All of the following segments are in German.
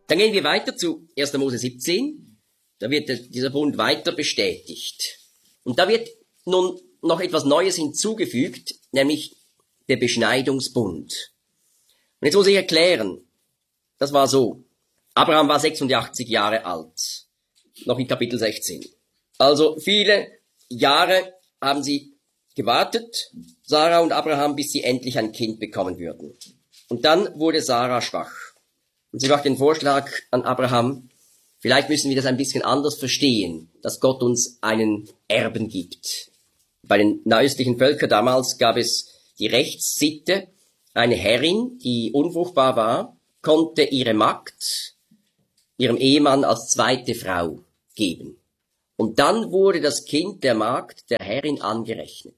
Dann gehen wir weiter zu 1. Mose 17. Da wird dieser Bund weiter bestätigt. Und da wird nun noch etwas Neues hinzugefügt, nämlich der Beschneidungsbund. Und jetzt muss ich erklären, das war so. Abraham war 86 Jahre alt, noch in Kapitel 16. Also viele Jahre haben sie gewartet, Sarah und Abraham, bis sie endlich ein Kind bekommen würden. Und dann wurde Sarah schwach. Und sie macht den Vorschlag an Abraham, vielleicht müssen wir das ein bisschen anders verstehen, dass Gott uns einen Erben gibt. Bei den nahöstlichen Völkern damals gab es die Rechtssitte, eine Herrin, die unfruchtbar war, konnte ihre Magd ihrem Ehemann als zweite Frau geben. Und dann wurde das Kind der Magd der Herrin angerechnet.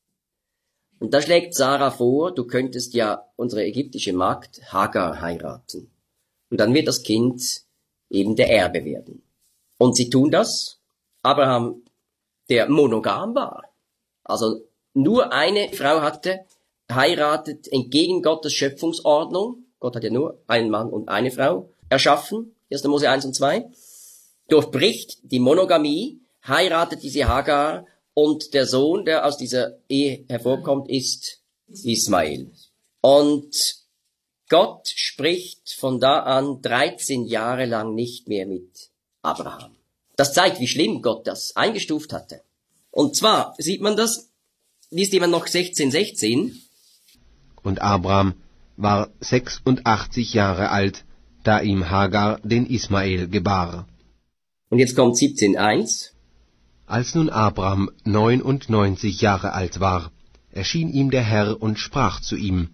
Und da schlägt Sarah vor, du könntest ja unsere ägyptische Magd Hagar heiraten. Und dann wird das Kind eben der Erbe werden. Und sie tun das. Abraham, der monogam war, also nur eine Frau hatte, heiratet entgegen Gottes Schöpfungsordnung. Gott hat ja nur einen Mann und eine Frau erschaffen. 1. Mose 1 und 2. Durchbricht die Monogamie, heiratet diese Hagar und der Sohn, der aus dieser Ehe hervorkommt, ist Ismael. Und Gott spricht von da an 13 Jahre lang nicht mehr mit Abraham. Das zeigt, wie schlimm Gott das eingestuft hatte. Und zwar sieht man das, liest jemand noch 16,16. Und Abraham war 86 Jahre alt, da ihm Hagar den Ismael gebar. Und jetzt kommt 17,1. Als nun Abraham 99 Jahre alt war, erschien ihm der Herr und sprach zu ihm,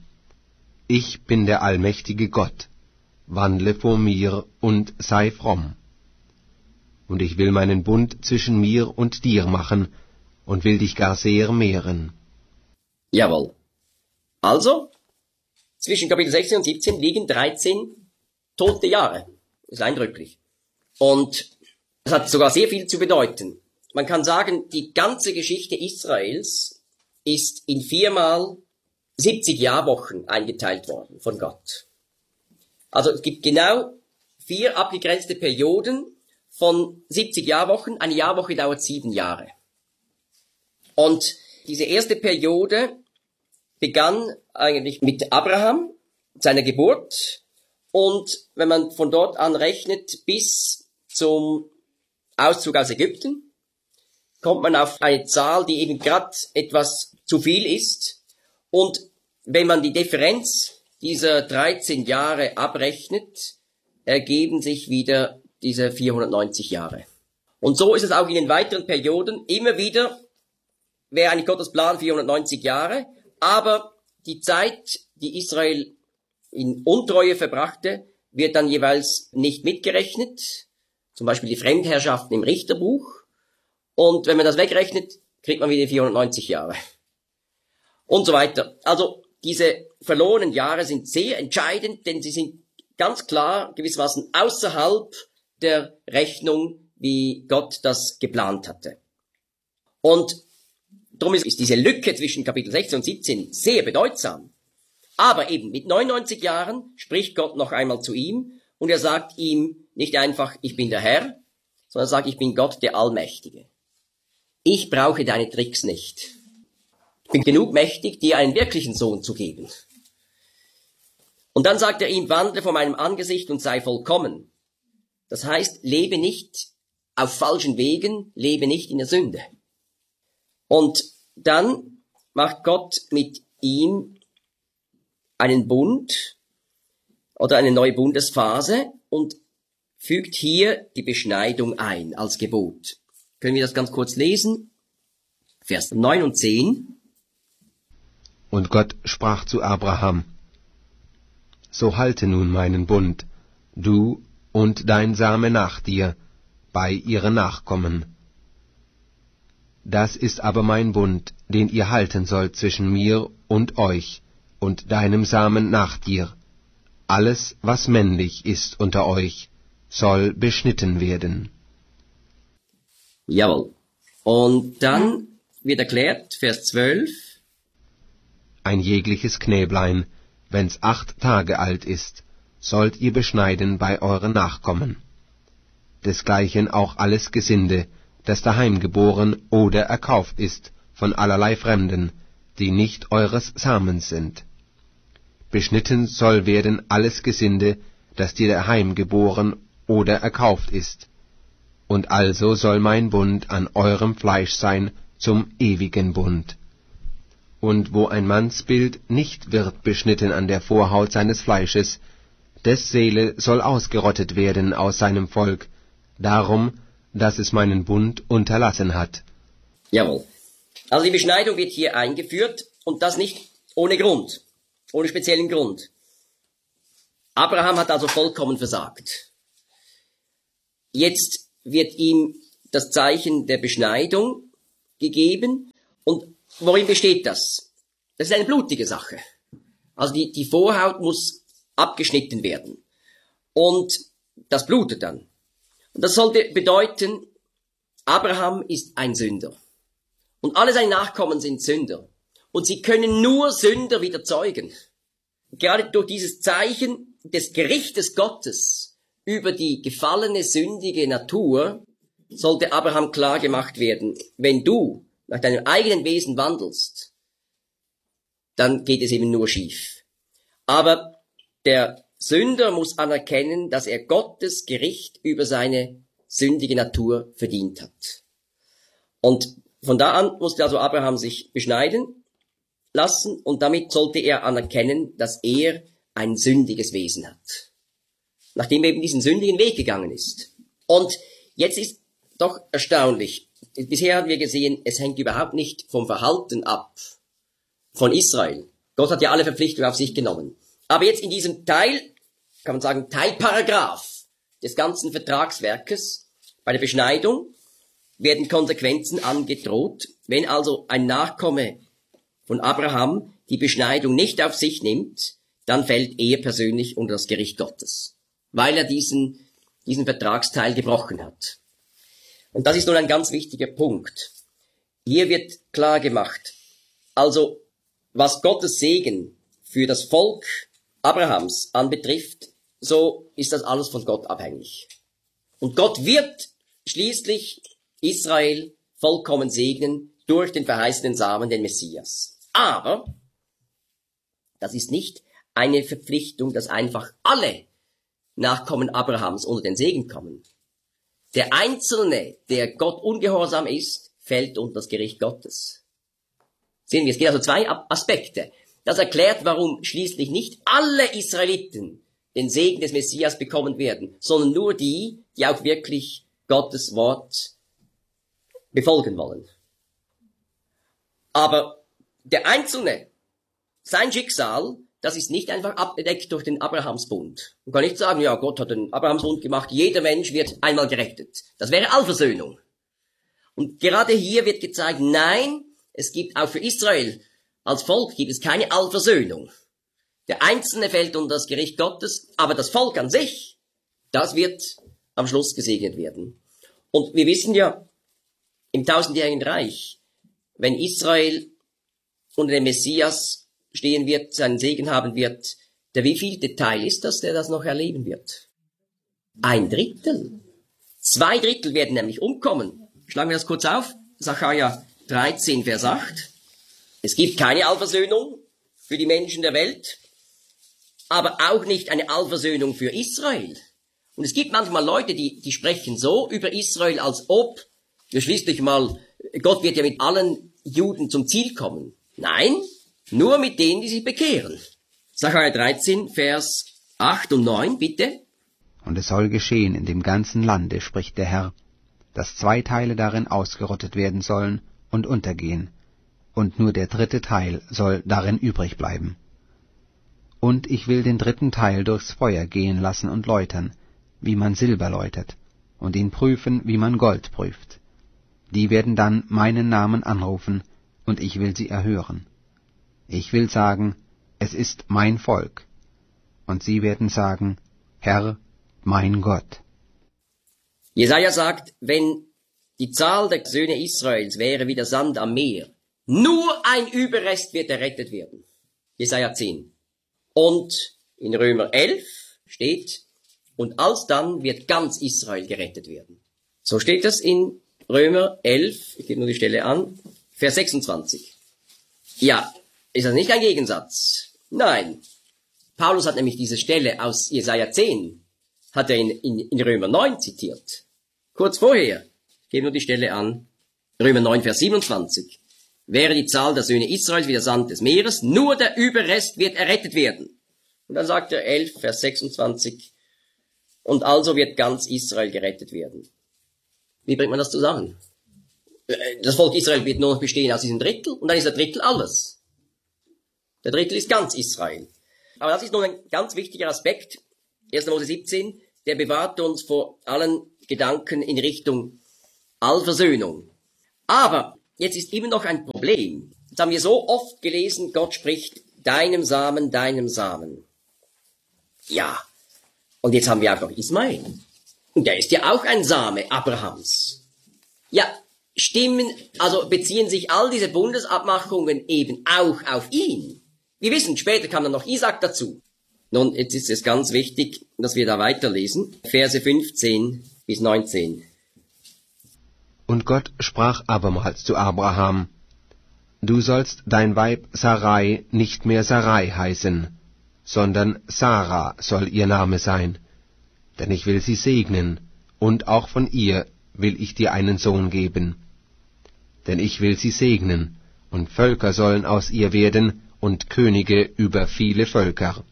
Ich bin der allmächtige Gott, wandle vor mir und sei fromm. Und ich will meinen Bund zwischen mir und dir machen und will dich gar sehr mehren. Jawohl. Also, zwischen Kapitel 16 und 17 liegen 13 tote Jahre. Das ist eindrücklich. Und das hat sogar sehr viel zu bedeuten. Man kann sagen, die ganze Geschichte Israels ist in 4-mal 70 Jahrwochen eingeteilt worden von Gott. Also es gibt genau 4 abgegrenzte Perioden von 70 Jahrwochen. Eine Jahrwoche dauert 7 Jahre. Und diese erste Periode begann eigentlich mit Abraham, seiner Geburt. Und wenn man von dort an rechnet bis zum Auszug aus Ägypten, kommt man auf eine Zahl, die eben gerade etwas zu viel ist. Und wenn man die Differenz dieser 13 Jahre abrechnet, ergeben sich wieder diese 490 Jahre. Und so ist es auch in den weiteren Perioden. Immer wieder wäre eigentlich Gottes Plan 490 Jahre, aber die Zeit, die Israel in Untreue verbrachte, wird dann jeweils nicht mitgerechnet. Zum Beispiel die Fremdherrschaften im Richterbuch. Und wenn man das wegrechnet, kriegt man wieder 490 Jahre. Und so weiter. Also diese verlorenen Jahre sind sehr entscheidend, denn sie sind ganz klar gewissermaßen außerhalb der Rechnung, wie Gott das geplant hatte. Und darum ist diese Lücke zwischen Kapitel 16 und 17 sehr bedeutsam. Aber eben mit 99 Jahren spricht Gott noch einmal zu ihm und er sagt ihm nicht einfach, ich bin der Herr, sondern er sagt, ich bin Gott der Allmächtige. Ich brauche deine Tricks nicht. Ich bin genug mächtig, dir einen wirklichen Sohn zu geben. Und dann sagt er ihm, wandle vor meinem Angesicht und sei vollkommen. Das heißt, lebe nicht auf falschen Wegen, lebe nicht in der Sünde. Und dann macht Gott mit ihm einen Bund oder eine neue Bundesphase und fügt hier die Beschneidung ein als Gebot. Können wir das ganz kurz lesen? Vers 9 und 10. Und Gott sprach zu Abraham, So halte nun meinen Bund, du und dein Same nach dir, bei ihren Nachkommen. Das ist aber mein Bund, den ihr halten sollt zwischen mir und euch und deinem Samen nach dir. Alles, was männlich ist unter euch, soll beschnitten werden. Jawohl. Und dann wird erklärt, Vers 12. Ein jegliches Knäblein, wenn's 8 Tage alt ist, sollt ihr beschneiden bei euren Nachkommen. Desgleichen auch alles Gesinde, das daheim geboren oder erkauft ist von allerlei Fremden, die nicht eures Samens sind. Beschnitten soll werden alles Gesinde, das dir daheim geboren oder erkauft ist. Und also soll mein Bund an eurem Fleisch sein zum ewigen Bund. Und wo ein Mannsbild nicht wird beschnitten an der Vorhaut seines Fleisches, des Seele soll ausgerottet werden aus seinem Volk, darum, dass es meinen Bund unterlassen hat. Jawohl. Also die Beschneidung wird hier eingeführt und das nicht ohne Grund, ohne speziellen Grund. Abraham hat also vollkommen versagt. Jetzt wird ihm das Zeichen der Beschneidung gegeben und worin besteht das? Das ist eine blutige Sache. Also die Vorhaut muss abgeschnitten werden und das blutet dann. Und das sollte bedeuten, Abraham ist ein Sünder. Und alle seine Nachkommen sind Sünder. Und sie können nur Sünder wieder zeugen. Gerade durch dieses Zeichen des Gerichtes Gottes über die gefallene, sündige Natur sollte Abraham klar gemacht werden, wenn du nach deinem eigenen Wesen wandelst, dann geht es eben nur schief. Aber der Sünder muss anerkennen, dass er Gottes Gericht über seine sündige Natur verdient hat. Und von da an musste also Abraham sich beschneiden lassen und damit sollte er anerkennen, dass er ein sündiges Wesen hat. Nachdem er eben diesen sündigen Weg gegangen ist. Und jetzt ist doch erstaunlich, bisher haben wir gesehen, es hängt überhaupt nicht vom Verhalten ab von Israel. Gott hat ja alle Verpflichtungen auf sich genommen. Aber jetzt in diesem Teil, kann man sagen, Teilparagraph des ganzen Vertragswerkes, bei der Beschneidung, werden Konsequenzen angedroht. Wenn also ein Nachkomme von Abraham die Beschneidung nicht auf sich nimmt, dann fällt er persönlich unter das Gericht Gottes, weil er diesen Vertragsteil gebrochen hat. Und das ist nun ein ganz wichtiger Punkt. Hier wird klar gemacht, also was Gottes Segen für das Volk Abrahams anbetrifft, so ist das alles von Gott abhängig. Und Gott wird schließlich Israel vollkommen segnen durch den verheißenen Samen, den Messias. Aber das ist nicht eine Verpflichtung, dass einfach alle Nachkommen Abrahams unter den Segen kommen. Der Einzelne, der Gott ungehorsam ist, fällt unter das Gericht Gottes. Sehen wir, es gibt also zwei Aspekte. Das erklärt, warum schließlich nicht alle Israeliten den Segen des Messias bekommen werden, sondern nur die, die auch wirklich Gottes Wort befolgen wollen. Aber der Einzelne, sein Schicksal, das ist nicht einfach abgedeckt durch den Abrahamsbund. Man kann nicht sagen, ja, Gott hat den Abrahamsbund gemacht, jeder Mensch wird einmal gerettet. Das wäre Allversöhnung. Und gerade hier wird gezeigt, nein, es gibt auch für Israel als Volk gibt es keine Allversöhnung. Der Einzelne fällt unter das Gericht Gottes, aber das Volk an sich, das wird am Schluss gesegnet werden. Und wir wissen ja, im tausendjährigen Reich, wenn Israel unter dem Messias stehen wird, seinen Segen haben wird, der wievielte Teil ist das, der das noch erleben wird? 1/3. 2/3 werden nämlich umkommen. Schlagen wir das kurz auf. Sacharja 13, Vers 8. Es gibt keine Allversöhnung für die Menschen der Welt, aber auch nicht eine Allversöhnung für Israel. Und es gibt manchmal Leute, die sprechen so über Israel, als ob, ja schließlich mal, Gott wird ja mit allen Juden zum Ziel kommen. Nein, nur mit denen, die sich bekehren. Sacharja 13, Vers 8 und 9, bitte. Und es soll geschehen in dem ganzen Lande, spricht der Herr, dass 2 Teile darin ausgerottet werden sollen und untergehen, und nur der 3. Teil soll darin übrig bleiben. Und ich will den 3. Teil durchs Feuer gehen lassen und läutern, wie man Silber läutert, und ihn prüfen, wie man Gold prüft. Die werden dann meinen Namen anrufen, und ich will sie erhören. Ich will sagen, es ist mein Volk. Und sie werden sagen, Herr, mein Gott. Jesaja sagt, wenn die Zahl der Söhne Israels wäre wie der Sand am Meer, nur ein Überrest wird errettet werden. Jesaja 10. Und in Römer 11 steht, und alsdann wird ganz Israel gerettet werden. So steht das in Römer 11, ich gebe nur die Stelle an, Vers 26. Ja, ist das nicht ein Gegensatz? Nein. Paulus hat nämlich diese Stelle aus Jesaja 10, hat er in Römer 9 zitiert. Kurz vorher, ich gebe nur die Stelle an, Römer 9, Vers 27. Wäre die Zahl der Söhne Israels wie der Sand des Meeres, nur der Überrest wird errettet werden. Und dann sagt er 11, Vers 26, und also wird ganz Israel gerettet werden. Wie bringt man das zusammen? Das Volk Israel wird nur noch bestehen aus diesem Drittel, und dann ist der Drittel alles. Der Drittel ist ganz Israel. Aber das ist nun ein ganz wichtiger Aspekt, 1. Mose 17, der bewahrt uns vor allen Gedanken in Richtung Allversöhnung. Aber jetzt ist immer noch ein Problem. Jetzt haben wir so oft gelesen, Gott spricht, deinem Samen, deinem Samen. Ja, und jetzt haben wir auch noch Ismael. Und der ist ja auch ein Same Abrahams. Ja, beziehen sich all diese Bundesabmachungen eben auch auf ihn. Wir wissen, später kam dann noch Isaac dazu. Nun, jetzt ist es ganz wichtig, dass wir da weiterlesen. Verse 15 bis 19. Und Gott sprach abermals zu Abraham, Du sollst dein Weib Sarai nicht mehr Sarai heißen, sondern Sarah soll ihr Name sein, denn ich will sie segnen, und auch von ihr will ich dir einen Sohn geben. Denn ich will sie segnen, und Völker sollen aus ihr werden, und Könige über viele Völker.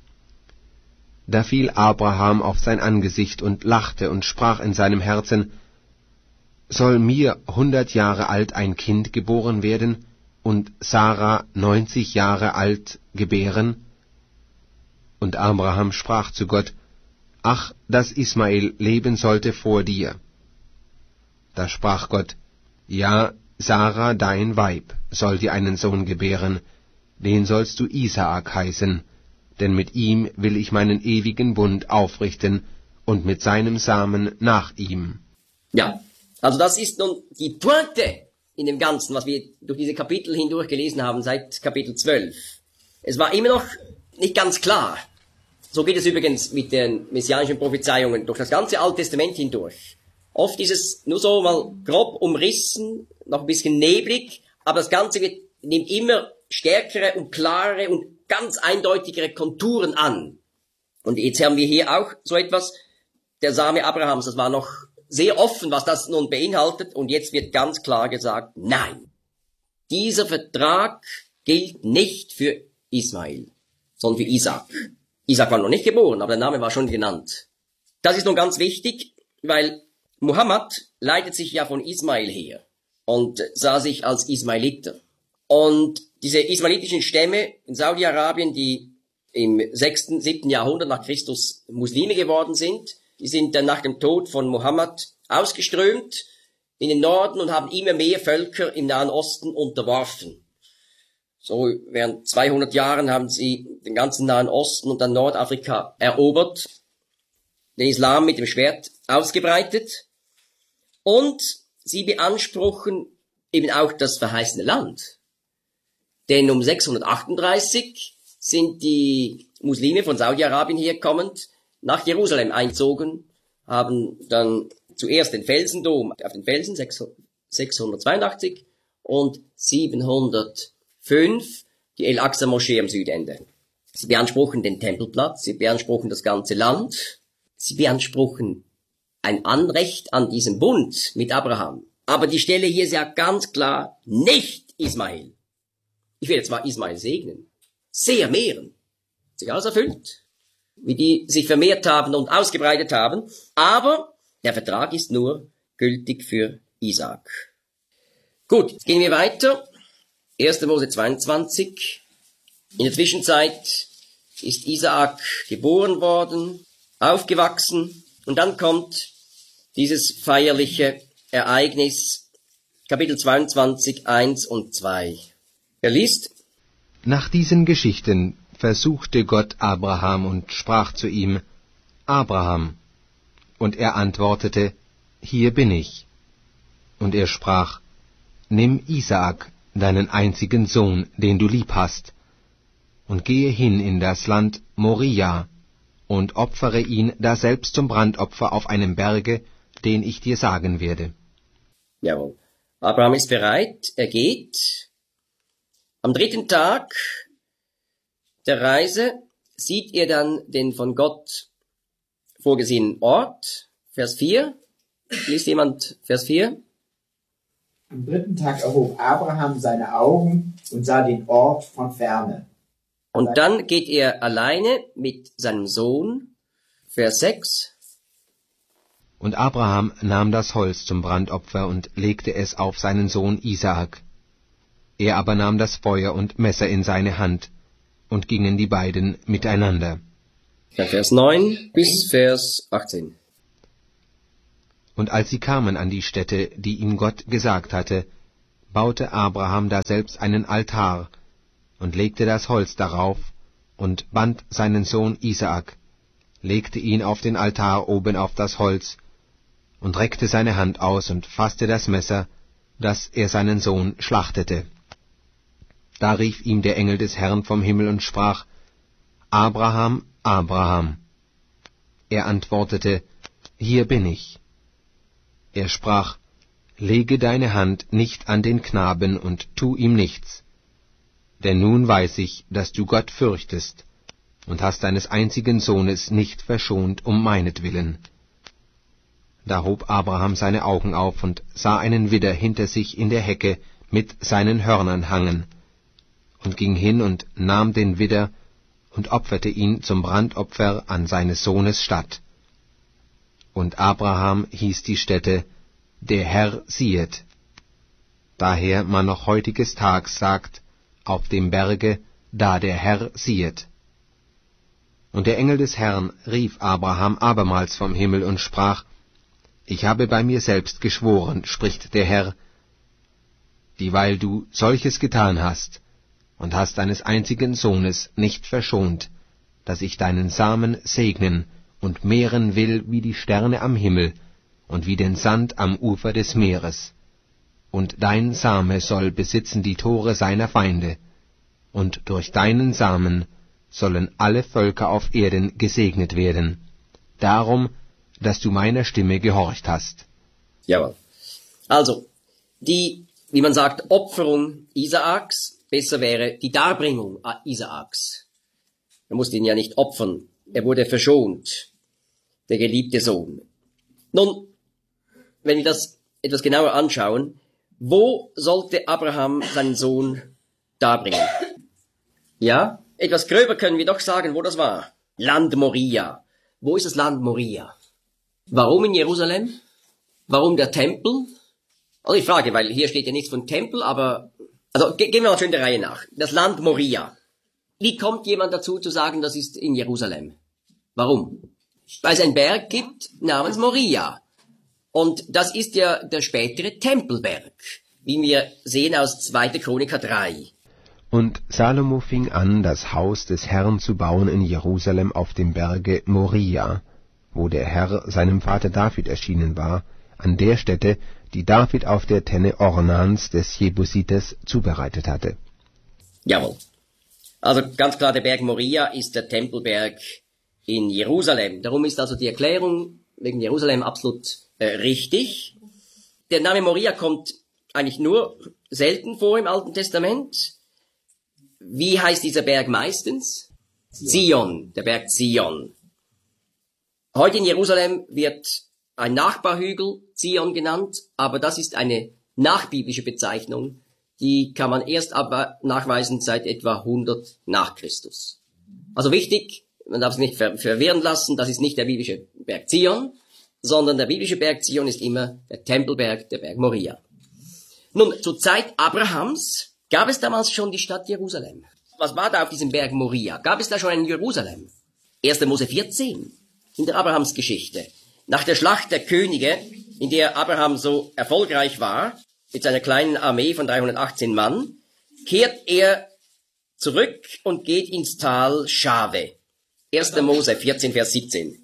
Da fiel Abraham auf sein Angesicht und lachte und sprach in seinem Herzen, Soll mir 100 Jahre alt ein Kind geboren werden und Sarah 90 Jahre alt gebären? Und Abraham sprach zu Gott, Ach, dass Ismael leben sollte vor dir. Da sprach Gott, Ja, Sarah, dein Weib, soll dir einen Sohn gebären, den sollst du Isaak heißen, denn mit ihm will ich meinen ewigen Bund aufrichten und mit seinem Samen nach ihm. Ja, also das ist nun die Pointe in dem Ganzen, was wir durch diese Kapitel hindurch gelesen haben, seit Kapitel 12. Es war immer noch nicht ganz klar. So geht es übrigens mit den messianischen Prophezeiungen durch das ganze Alte Testament hindurch. Oft ist es nur so mal grob umrissen, noch ein bisschen neblig, aber das Ganze nimmt immer stärkere und klarere und ganz eindeutigere Konturen an. Und jetzt haben wir hier auch so etwas, der Same Abrahams, das war noch sehr offen, was das nun beinhaltet, und jetzt wird ganz klar gesagt, nein, dieser Vertrag gilt nicht für Ismael, sondern für Isaak. Isaak war noch nicht geboren, aber der Name war schon genannt. Das ist nun ganz wichtig, weil Muhammad leitet sich ja von Ismael her und sah sich als Ismailiter. Und diese ismailitischen Stämme in Saudi-Arabien, die im 6., 7. Jahrhundert nach Christus Muslime geworden sind, die sind dann nach dem Tod von Muhammad ausgeströmt in den Norden und haben immer mehr Völker im Nahen Osten unterworfen. So während 200 Jahren haben sie den ganzen Nahen Osten und dann Nordafrika erobert, den Islam mit dem Schwert ausgebreitet, und sie beanspruchen eben auch das verheißene Land. Denn um 638 sind die Muslime von Saudi-Arabien herkommend nach Jerusalem einzogen, haben dann zuerst den Felsendom auf den Felsen 682 und 705 die El-Aqsa-Moschee am Südende. Sie beanspruchen den Tempelplatz, sie beanspruchen das ganze Land, sie beanspruchen ein Anrecht an diesem Bund mit Abraham. Aber die Stelle hier ist ja ganz klar nicht Ismael. Ich werde zwar Ismael segnen, sehr mehren, sich alles erfüllt, wie die sich vermehrt haben und ausgebreitet haben, aber der Vertrag ist nur gültig für Isaak. Gut, jetzt gehen wir weiter. 1. Mose 22. In der Zwischenzeit ist Isaak geboren worden, aufgewachsen, und dann kommt dieses feierliche Ereignis, Kapitel 22, 1 und 2. Er liest: Nach diesen Geschichten versuchte Gott Abraham und sprach zu ihm, Abraham. Und er antwortete, Hier bin ich. Und er sprach, Nimm Isaak, deinen einzigen Sohn, den du lieb hast, und gehe hin in das Land Moria und opfere ihn daselbst zum Brandopfer auf einem Berge, den ich dir sagen werde. Jawohl. Abraham ist bereit, er geht. Am 3. Tag der Reise sieht er dann den von Gott vorgesehenen Ort. Vers 4. Liest jemand Vers 4? Am 3. Tag erhob Abraham seine Augen und sah den Ort von ferne. Und dann geht er alleine mit seinem Sohn. Vers 6. Und Abraham nahm das Holz zum Brandopfer und legte es auf seinen Sohn Isaak. Er aber nahm das Feuer und Messer in seine Hand, und gingen die beiden miteinander. Vers 9 bis Vers 18. Und als sie kamen an die Stätte, die ihm Gott gesagt hatte, baute Abraham daselbst einen Altar und legte das Holz darauf und band seinen Sohn Isaak, legte ihn auf den Altar oben auf das Holz und reckte seine Hand aus und fasste das Messer, dass er seinen Sohn schlachtete. Da rief ihm der Engel des Herrn vom Himmel und sprach: Abraham, Abraham. Er antwortete: Hier bin ich. Er sprach: Lege deine Hand nicht an den Knaben und tu ihm nichts. Denn nun weiß ich, dass du Gott fürchtest und hast deines einzigen Sohnes nicht verschont um meinetwillen. Da hob Abraham seine Augen auf und sah einen Widder hinter sich in der Hecke mit seinen Hörnern hangen, und ging hin und nahm den Widder und opferte ihn zum Brandopfer an seines Sohnes statt. Und Abraham hieß die Stätte: Der Herr siehet. Daher man noch heutiges Tags sagt, auf dem Berge, da der Herr siehet. Und der Engel des Herrn rief Abraham abermals vom Himmel und sprach: Ich habe bei mir selbst geschworen, spricht der Herr, dieweil du solches getan hast und hast deines einzigen Sohnes nicht verschont, dass ich deinen Samen segnen und mehren will wie die Sterne am Himmel und wie den Sand am Ufer des Meeres. Und dein Same soll besitzen die Tore seiner Feinde, und durch deinen Samen sollen alle Völker auf Erden gesegnet werden. Darum, dass du meiner Stimme gehorcht hast. Jawohl. Also, die, wie man sagt, Opferung Isaaks, besser wäre die Darbringung Isaaks. Er musste ihn ja nicht opfern, er wurde verschont, der geliebte Sohn. Nun, wenn wir das etwas genauer anschauen, wo sollte Abraham seinen Sohn darbringen? Ja, etwas gröber können wir doch sagen, wo das war. Land Moria. Wo ist das Land Moria? Warum in Jerusalem? Warum der Tempel? Also ich frage, weil hier steht ja nichts von Tempel, aber... Also gehen wir mal schön der Reihe nach. Das Land Moria. Wie kommt jemand dazu zu sagen, das ist in Jerusalem? Warum? Weil es einen Berg gibt namens Moria. Und das ist ja der spätere Tempelberg, wie wir sehen aus 2. Chroniker 3. Und Salomo fing an, das Haus des Herrn zu bauen in Jerusalem auf dem Berge Moria, wo der Herr seinem Vater David erschienen war, an der Stätte, die David auf der Tenne Ornans des Jebusites zubereitet hatte. Jawohl. Also ganz klar, der Berg Moria ist der Tempelberg in Jerusalem. Darum ist also die Erklärung wegen Jerusalem absolut richtig. Der Name Moria kommt eigentlich nur selten vor im Alten Testament. Wie heißt dieser Berg meistens? Zion, der Berg Zion. Heute in Jerusalem wird ein Nachbarhügel Zion genannt, aber das ist eine nachbiblische Bezeichnung, die kann man erst aber nachweisen seit etwa 100 nach Christus. Also wichtig, man darf es nicht verwirren lassen, das ist nicht der biblische Berg Zion, sondern der biblische Berg Zion ist immer der Tempelberg, der Berg Moria. Nun, zur Zeit Abrahams gab es damals schon die Stadt Jerusalem. Was war da auf diesem Berg Moria? Gab es da schon ein Jerusalem? 1. Mose 14, in der Abrahamsgeschichte. Nach der Schlacht der Könige, in der Abraham so erfolgreich war, mit seiner kleinen Armee von 318 Mann, kehrt er zurück und geht ins Tal Schave. 1. Mose 14, Vers 17.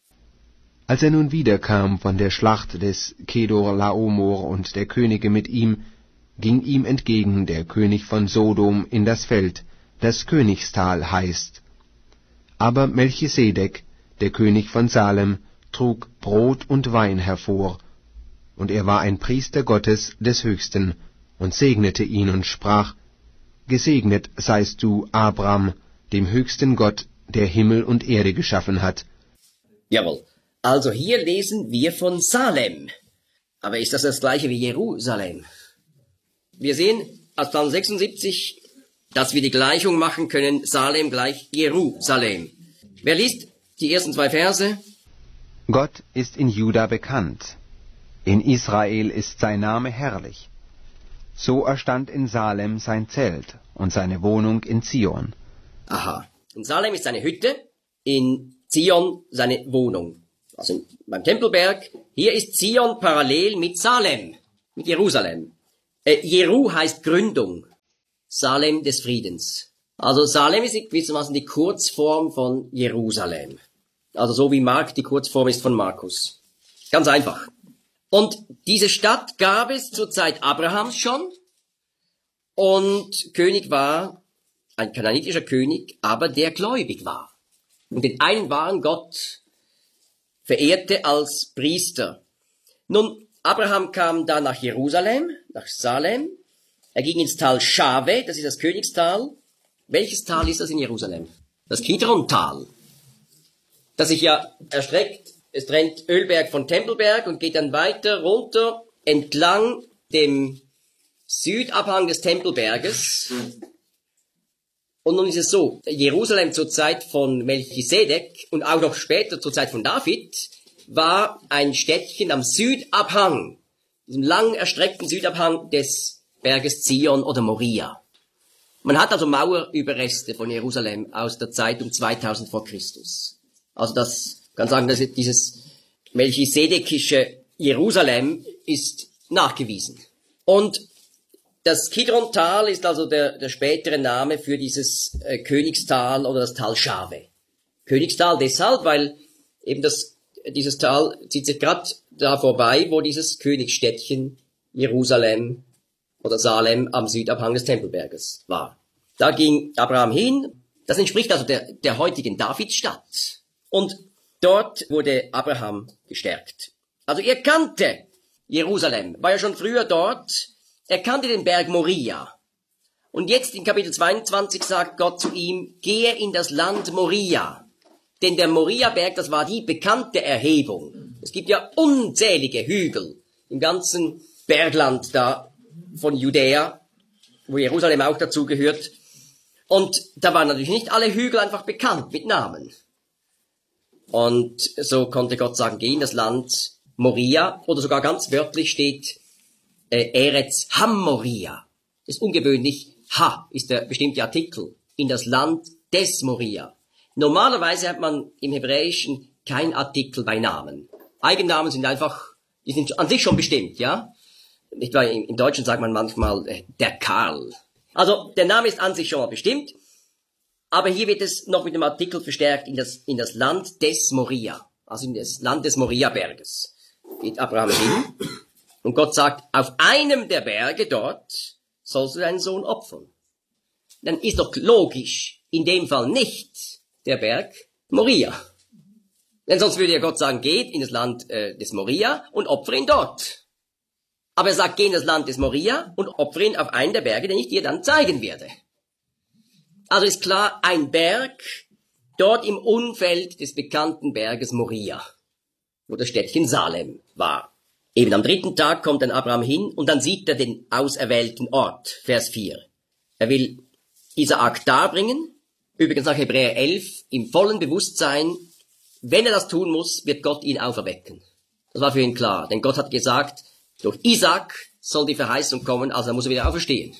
Als er nun wiederkam von der Schlacht des Kedor Laomer und der Könige mit ihm, ging ihm entgegen der König von Sodom in das Feld, das Königstal heißt. Aber Melchisedek, der König von Salem, trug Brot und Wein hervor, und er war ein Priester Gottes des Höchsten, und segnete ihn und sprach: Gesegnet seist du, Abram, dem höchsten Gott, der Himmel und Erde geschaffen hat. Jawohl. Also hier lesen wir von Salem. Aber ist das gleiche wie Jerusalem? Wir sehen aus Psalm 76, dass wir die Gleichung machen können, Salem gleich Jerusalem. Wer liest die ersten 2 Verse? Gott ist in Juda bekannt. In Israel ist sein Name herrlich. So erstand in Salem sein Zelt und seine Wohnung in Zion. Aha. In Salem ist seine Hütte, in Zion seine Wohnung. Also beim Tempelberg, hier ist Zion parallel mit Salem, mit Jerusalem. Jeru heißt Gründung, Salem des Friedens. Also Salem ist gewissermaßen die Kurzform von Jerusalem. Also so wie Mark die Kurzform ist von Markus. Ganz einfach. Und diese Stadt gab es zur Zeit Abrahams schon. Und König war ein kanaanitischer König, aber der gläubig war. Und den einen wahren Gott verehrte als Priester. Nun, Abraham kam dann nach Jerusalem, nach Salem. Er ging ins Tal Schave, das ist das Königstal. Welches Tal ist das in Jerusalem? Das Kidron-Tal. Das sich ja erstreckt, es trennt Ölberg von Tempelberg und geht dann weiter runter entlang dem Südabhang des Tempelberges. Und nun ist es so, Jerusalem zur Zeit von Melchisedek und auch noch später zur Zeit von David war ein Städtchen am Südabhang, diesem lang erstreckten Südabhang des Berges Zion oder Moria. Man hat also Mauerüberreste von Jerusalem aus der Zeit um 2000 vor Christus. Also das kann sagen, dass dieses melchisedekische Jerusalem ist nachgewiesen. Und das Kidron-Tal ist also der spätere Name für dieses Königstal oder das Tal Schave. Königstal deshalb, weil eben dieses Tal zieht sich gerade da vorbei, wo dieses Königsstädtchen Jerusalem oder Salem am Südabhang des Tempelberges war. Da ging Abraham hin, das entspricht also der heutigen Davidstadt. Und dort wurde Abraham gestärkt. Also er kannte Jerusalem, war ja schon früher dort, er kannte den Berg Moria. Und jetzt in Kapitel 22 sagt Gott zu ihm, gehe in das Land Moria. Denn der Moria-Berg, das war die bekannte Erhebung. Es gibt ja unzählige Hügel im ganzen Bergland da von Judäa, wo Jerusalem auch dazu gehört. Und da waren natürlich nicht alle Hügel einfach bekannt mit Namen. Und so konnte Gott sagen, geh in das Land Moria, oder sogar ganz wörtlich steht Eretz Hammoria. Das ist ungewöhnlich. Ha ist der bestimmte Artikel. In das Land des Moria. Normalerweise hat man im Hebräischen kein Artikel bei Namen. Eigennamen sind einfach, die sind an sich schon bestimmt, ja? Nicht wahr? Im Deutschen sagt man manchmal der Karl. Also der Name ist an sich schon mal bestimmt, aber hier wird es noch mit dem Artikel verstärkt in das Land des Moria, also in das Land des Moria-Berges. Geht Abraham hin und Gott sagt, auf einem der Berge dort sollst du deinen Sohn opfern. Dann ist doch logisch, in dem Fall nicht der Berg Moria. Denn sonst würde ja Gott sagen, geht in das Land des Moria und opfere ihn dort. Aber er sagt, geh in das Land des Moria und opfere ihn auf einen der Berge, den ich dir dann zeigen werde. Also ist klar, ein Berg dort im Umfeld des bekannten Berges Moria, wo das Städtchen Salem war. Eben am 3. Tag kommt dann Abraham hin und dann sieht er den auserwählten Ort, Vers 4. Er will Isaak darbringen, übrigens nach Hebräer 11, im vollen Bewusstsein, wenn er das tun muss, wird Gott ihn auferwecken. Das war für ihn klar, denn Gott hat gesagt, durch Isaak soll die Verheißung kommen, also muss er wieder auferstehen.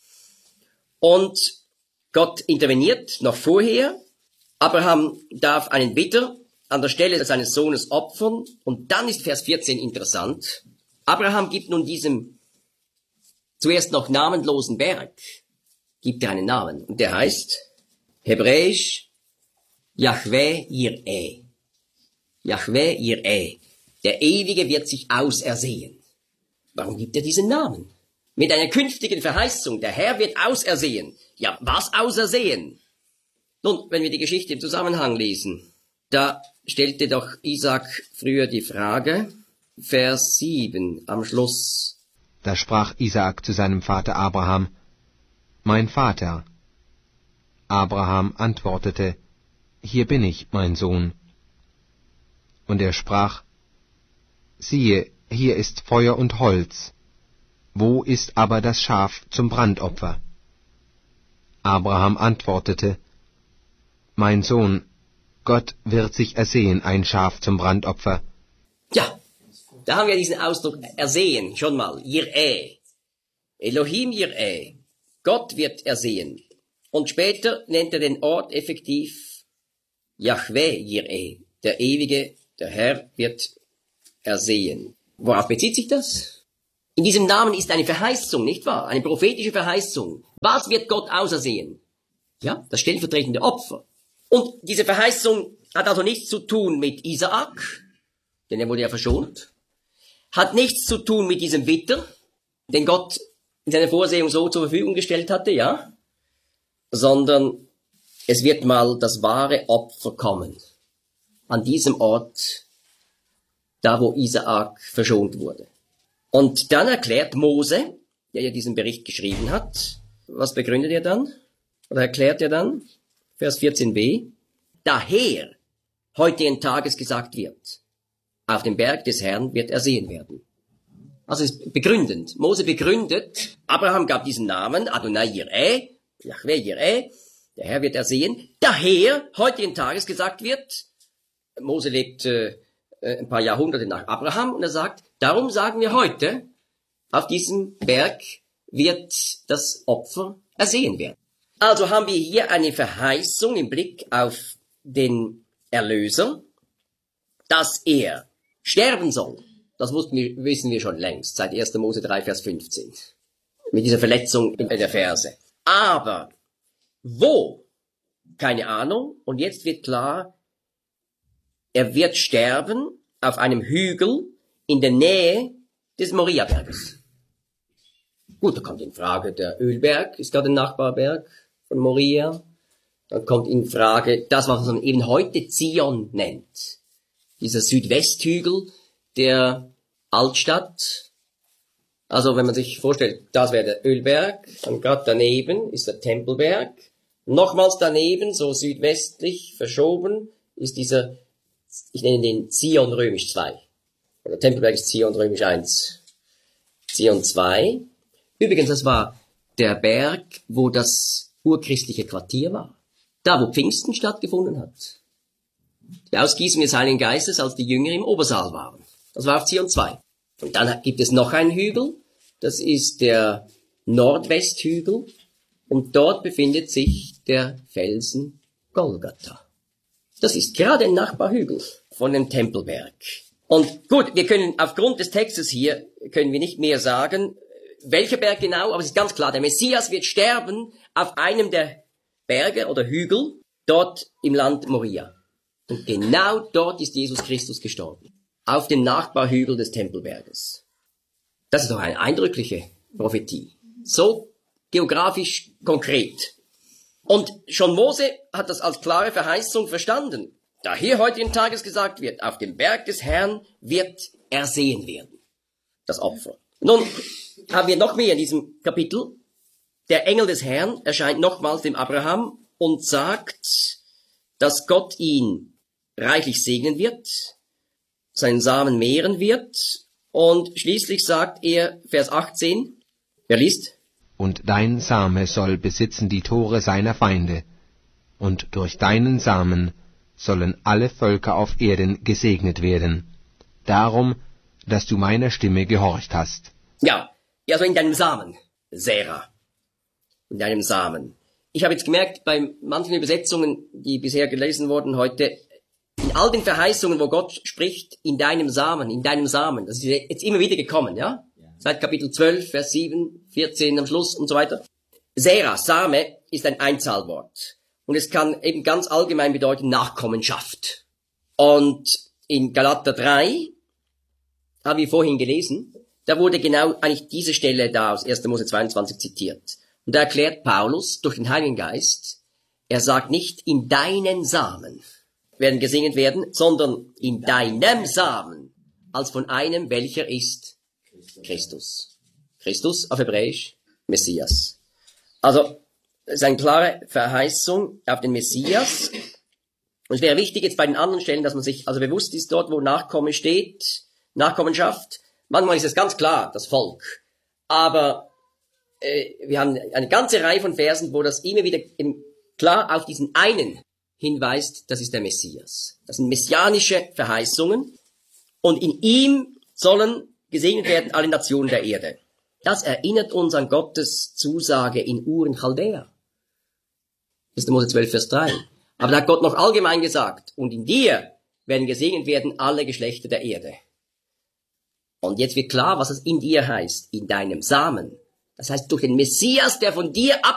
Und Gott interveniert noch vorher. Abraham darf einen Widder an der Stelle seines Sohnes opfern. Und dann ist Vers 14 interessant. Abraham gibt nun diesem zuerst noch namenlosen Berg, gibt er einen Namen. Und der heißt hebräisch Yahweh Yireh. Yahweh Yireh. Der Ewige wird sich ausersehen. Warum gibt er diesen Namen? Mit einer künftigen Verheißung, der Herr wird ausersehen. Ja, was ausersehen? Nun, wenn wir die Geschichte im Zusammenhang lesen, Da stellte doch Isaak früher die Frage, Vers 7 am Schluss. Da sprach Isaak zu seinem Vater Abraham: Mein Vater. Abraham antwortete: Hier bin ich, mein Sohn. Und er sprach: Siehe, hier ist Feuer und Holz. Wo ist aber das Schaf zum Brandopfer? Abraham antwortete: Mein Sohn, Gott wird sich ersehen, ein Schaf zum Brandopfer. Ja, da haben wir diesen Ausdruck ersehen, schon mal. Jireh. Elohim Jireh. Gott wird ersehen. Und später nennt er den Ort effektiv Yahweh Jireh. Der Ewige, der Herr wird ersehen. Worauf bezieht sich das? In diesem Namen ist eine Verheißung, nicht wahr? Eine prophetische Verheißung. Was wird Gott ausersehen? Ja, das stellvertretende Opfer. Und diese Verheißung hat also nichts zu tun mit Isaak, denn er wurde ja verschont. Hat nichts zu tun mit diesem Witter, den Gott in seiner Vorsehung so zur Verfügung gestellt hatte, ja? Sondern es wird mal das wahre Opfer kommen. An diesem Ort, da wo Isaak verschont wurde. Und dann erklärt Mose, der ja diesen Bericht geschrieben hat, was begründet er dann? Oder erklärt er dann? Vers 14b. Daher heutigen Tages gesagt wird, auf dem Berg des Herrn wird ersehen werden. Also es ist begründend. Mose begründet, Abraham gab diesen Namen, Adonai Jireh, Yahweh Jireh, der Herr wird ersehen. Daher heutigen Tages gesagt wird, Mose lebt ein paar Jahrhunderte nach Abraham und er sagt, darum sagen wir heute, auf diesem Berg wird das Opfer ersehen werden. Also haben wir hier eine Verheißung im Blick auf den Erlöser, dass er sterben soll. Das wissen wir schon längst, seit 1. Mose 3, Vers 15. Mit dieser Verletzung in der Verse. Aber wo? Keine Ahnung. Und jetzt wird klar, er wird sterben auf einem Hügel in der Nähe des Moria-Berges. Gut, da kommt in Frage der Ölberg, ist gerade ein Nachbarberg von Moria. Dann kommt in Frage das, was man eben heute Zion nennt. Dieser Südwesthügel der Altstadt. Also wenn man sich vorstellt, das wäre der Ölberg, dann gerade daneben ist der Tempelberg. Nochmals daneben, so südwestlich verschoben, ist dieser, ich nenne den Zion römisch 2. Der Tempelberg ist Zion römisch 1. Zion 2. Übrigens, das war der Berg, wo das urchristliche Quartier war. Da, wo Pfingsten stattgefunden hat. Die Ausgießung des Heiligen Geistes, als die Jünger im Obersaal waren. Das war auf Zion 2. Und dann gibt es noch einen Hügel. Das ist der Nordwesthügel. Und dort befindet sich der Felsen Golgatha. Das ist gerade ein Nachbarhügel von dem Tempelberg. Und gut, wir können aufgrund des Textes hier, können wir nicht mehr sagen, welcher Berg genau, aber es ist ganz klar, der Messias wird sterben auf einem der Berge oder Hügel, dort im Land Moria. Und genau dort ist Jesus Christus gestorben. Auf dem Nachbarhügel des Tempelberges. Das ist doch eine eindrückliche Prophetie. So geografisch konkret. Und schon Mose hat das als klare Verheißung verstanden. Da hier heutigen Tages gesagt wird, auf dem Berg des Herrn wird ersehen werden. Das Opfer. Nun haben wir noch mehr in diesem Kapitel. Der Engel des Herrn erscheint nochmals dem Abraham und sagt, dass Gott ihn reichlich segnen wird, seinen Samen mehren wird, und schließlich sagt er, Vers 18, wer liest? Und dein Same soll besitzen die Tore seiner Feinde, und durch deinen Samen sollen alle Völker auf Erden gesegnet werden, darum, dass du meiner Stimme gehorcht hast. Ja, also in deinem Samen, Serah, in deinem Samen. Ich habe jetzt gemerkt, bei manchen Übersetzungen, die bisher gelesen wurden heute, in all den Verheißungen, wo Gott spricht, in deinem Samen, das ist jetzt immer wieder gekommen, ja? Seit Kapitel 12, Vers 7, 14 am Schluss und so weiter. Serah, Same, ist ein Einzahlwort. Und es kann eben ganz allgemein bedeuten Nachkommenschaft. Und in Galater 3, haben wir vorhin gelesen, da wurde genau eigentlich diese Stelle da aus 1. Mose 22 zitiert. Und da erklärt Paulus durch den Heiligen Geist, er sagt nicht in deinen Samen, werden gesegnet werden, sondern in deinem Samen, als von einem, welcher ist Christus. Christus auf Hebräisch, Messias. Also, das ist eine klare Verheißung auf den Messias. Und es wäre wichtig jetzt bei den anderen Stellen, dass man sich also bewusst ist, dort wo Nachkomme steht, Nachkommenschaft. Manchmal ist es ganz klar, das Volk. Aber wir haben eine ganze Reihe von Versen, wo das immer wieder klar auf diesen einen hinweist, das ist der Messias. Das sind messianische Verheißungen. Und in ihm sollen gesegnet werden alle Nationen der Erde. Das erinnert uns an Gottes Zusage in Ur in Chaldea. 1. Mose 12, Vers 3. Aber da hat Gott noch allgemein gesagt, und in dir werden gesegnet werden alle Geschlechter der Erde. Und jetzt wird klar, was es in dir heißt, in deinem Samen. Das heißt, durch den Messias, der von dir